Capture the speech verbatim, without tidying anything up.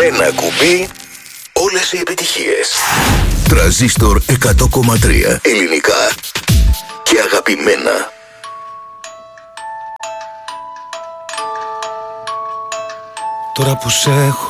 Ένα κουμπί, όλες οι επιτυχίες. Τρανζίστορ εκατό κόμμα τρία. Ελληνικά και αγαπημένα. Τώρα που σε έχω